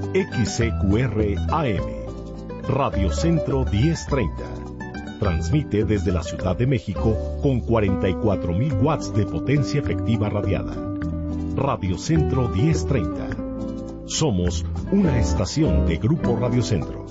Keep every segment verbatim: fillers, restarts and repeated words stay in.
X C Q R A M, Radio Centro diez treinta. Transmite desde la Ciudad de México con cuarenta y cuatro mil watts de potencia efectiva radiada. Radio Centro diez treinta. Somos una estación de Grupo Radio Centro.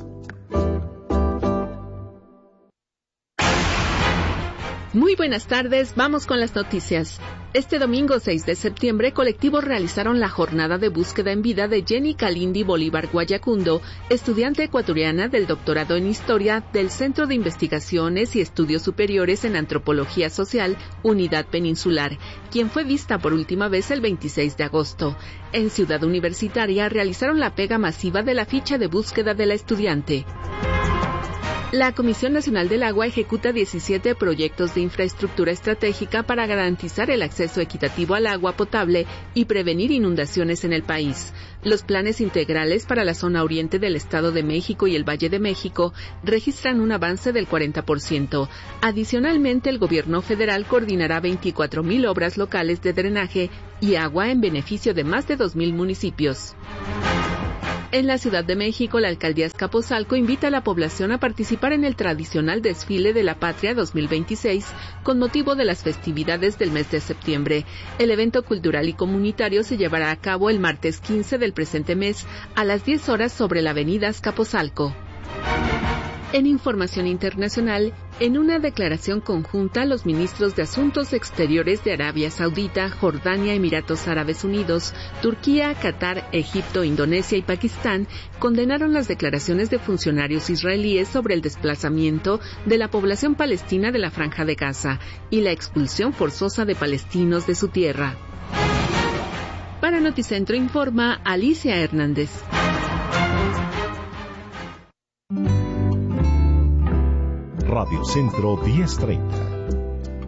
Muy buenas tardes, vamos con las noticias. Este domingo seis de septiembre, colectivos realizaron la jornada de búsqueda en vida de Jenny Kalindi Bolívar Guayacundo, estudiante ecuatoriana del doctorado en Historia del Centro de Investigaciones y Estudios Superiores en Antropología Social, Unidad Peninsular, quien fue vista por última vez el veintiséis de agosto. En Ciudad Universitaria realizaron la pega masiva de la ficha de búsqueda de la estudiante. La Comisión Nacional del Agua ejecuta diecisiete proyectos de infraestructura estratégica para garantizar el acceso equitativo al agua potable y prevenir inundaciones en el país. Los planes integrales para la zona oriente del Estado de México y el Valle de México registran un avance del cuarenta por ciento. Adicionalmente, el gobierno federal coordinará veinticuatro mil obras locales de drenaje y agua en beneficio de más de dos mil municipios. En la Ciudad de México, la Alcaldía Azcapotzalco invita a la población a participar en el tradicional Desfile de la Patria dos mil veintiséis con motivo de las festividades del mes de septiembre. El evento cultural y comunitario se llevará a cabo el martes quince del presente mes a las diez horas sobre la avenida Azcapotzalco. En información internacional, en una declaración conjunta, los ministros de Asuntos Exteriores de Arabia Saudita, Jordania, Emiratos Árabes Unidos, Turquía, Qatar, Egipto, Indonesia y Pakistán condenaron las declaraciones de funcionarios israelíes sobre el desplazamiento de la población palestina de la Franja de Gaza y la expulsión forzosa de palestinos de su tierra. Para Noticentro informa Alicia Hernández. Radio Centro diez treinta.